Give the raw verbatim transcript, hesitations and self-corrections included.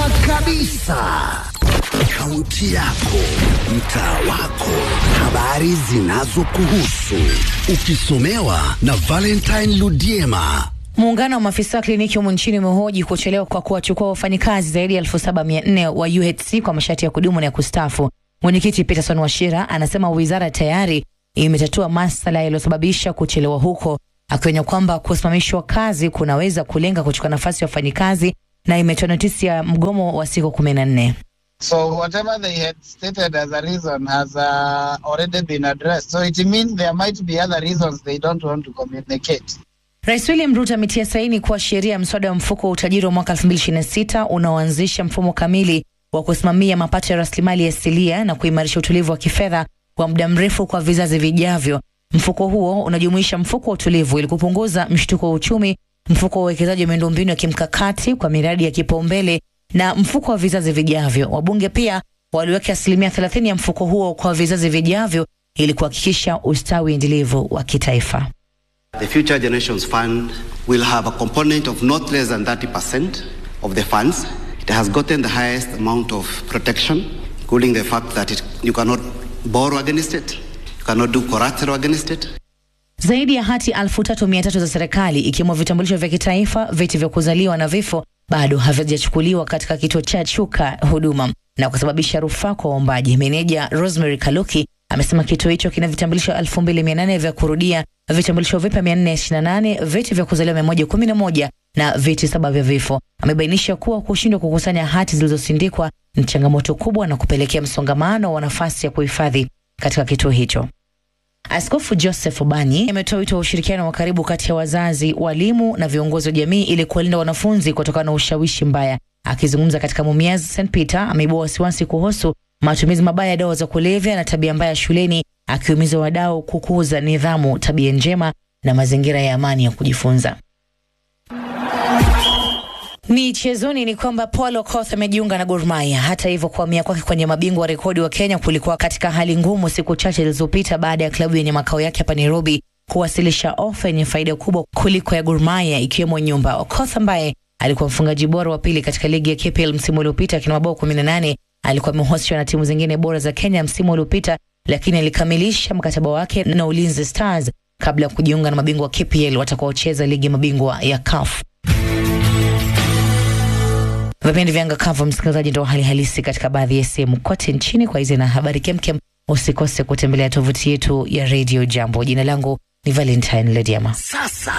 kabisa. Kaunti yako, mtaa wako, habari zinazokuhusu, ukisomewa na Valentine Ludiema. Muungano wa maafisa wa kliniki humu nchini umehoji kuchelewa kwa kuwachukua wafanyikazi zaidi ya elfu saba mia nne wa U H C kwa masharti ya kudumu na ya kustaafu. Mwenyekiti Peterson Wachira anasema wizara tayari imetatua masuala yaliyosababisha kuchelewa huko, akionya kwamba kusimamishwa kazi kunaweza kulenga kuchukua nafasi ya wafanyikazi, na imetoa notisi ya mgomo wa siku kumi na nne. So whatever they had stated as a reason has uh, already been addressed. So it means there might be other reasons they don't want to communicate. Rais William Ruto ametia saini kwa sheria mswada wa mfuko wa utajiri wa mwaka elfu mbili ishirini na sita unaoanzisha mfumo kamili wa kusimamia mapato ya rasilimali asilia na kuimarisha utulivu wa kifedha kwa muda mrefu kwa vizazi vijavyo. Mfuko huo unajumuisha mfuko wa utulivu ili kupunguza mshtuko wa uchumi, mfuko wa uwekezaji wa miundombinu ya kimkakati kwa miradi ya kipaumbele, na mfuko wa vizazi vijavyo. Wabunge pia waliweka asilimia thelathini ya mfuko huo kwa vizazi vijavyo ili kuhakikisha ustawi endelevu wa kitaifa. The Future Generations Fund will have a component of not less than thirty percent of the funds. It has gotten the highest amount of protection, including the fact that it, you cannot borrow against it, you cannot do collateral against it. Zaidi ya hati elfu tatu mia tatu za serikali ikiwemo vitambulisho vya kitaifa, vyeti vya kuzaliwa na vifo bado havijachukuliwa katika kituo cha Chuka huduma na kusababisha rufaa kwa waombaji. Meneja Rosemary Kaluki amesema kituo hicho kina vitambulisho elfu mbili mia nane vya kurudia, vitambulisho vipya mia nne ishirini na nane, vyeti vya kuzaliwa mia moja kumi na moja na vyeti saba vya vifo. Amebainisha kuwa kushindwa kukusanya hati zilizosindikwa ni changamoto kubwa na kupelekea msongamano wa nafasi ya kuhifadhi katika kituo hicho. Askofu Joseph Obani ametoa wito wa ushirikiano wa karibu kati ya wazazi, walimu na viongozi wa jamii ili kuwalinda wanafunzi kutokana na ushawishi mbaya. Akizungumza katika Mumias Saint Peter, ameibua wasiwasi kuhusu matumizi mabaya ya dawa za kulevya na tabia mbaya shuleni, akihimiza wadau kukuza nidhamu, tabia njema na mazingira ya amani ya kujifunza. Michezoni ni kwamba Paul Okoth amejiunga na Gor Mahia. Hata hivyo, kuhamia kwake kwenye mabingwa rekodi wa Kenya kulikuwa katika hali ngumu siku chache zilizopita baada ya klabu yenye makao yake hapa Nairobi kuwasilisha ofa yenye faida kubwa kuliko ya Gor Mahia, ikiwemo nyumba. Okoth ambaye alikuwa mfungaji bora wa pili katika ligi ya K P L msimu uliopita akina mabao kumi na nane, alikuwa amehusishwa na timu zingine bora za Kenya msimu uliopita, lakini alikamilisha mkataba wake na Ulinzi Stars kabla ya kujiunga na mabingwa wa K P L watakaocheza ligi mabingwa ya C A F. Vipindi vya Angakavu, msikilizaji, ndio hali halisi katika baadhi ya sehemu kote nchini. Kwa hizo na habari kemkem, usikose kutembelea tovuti yetu ya Radio Jambo. Jina langu ni Valentine Ludiema. Sasa